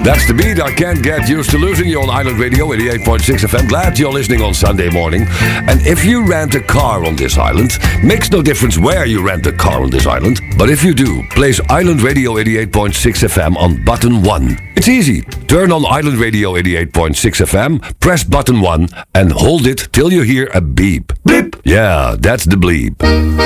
That's the beat. I can't get used to losing you on Island Radio 88.6 FM. Glad you're listening on Sunday morning. And if you rent a car on this island, makes no difference where you rent the car on this island. But if you do, place Island Radio 88.6 FM on button 1. It's easy. Turn on Island Radio 88.6 FM, press button 1, and hold it till you hear a beep. Bleep. Yeah, that's the bleep.